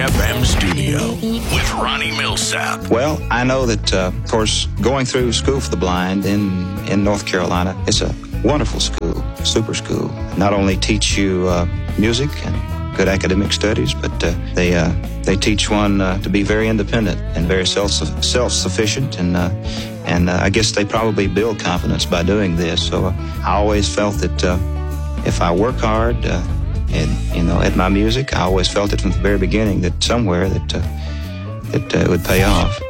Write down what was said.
FM studio with Ronnie Millsap. Well, I know that, of course, going through School for the Blind in North Carolina, it's a wonderful school, super school. Not only teach you music and good academic studies, but they teach one to be very independent and very self-sufficient, and I guess they probably build confidence by doing this. So I always felt that if I work hard and at my music, I always felt it from the very beginning that somewhere that it would pay off.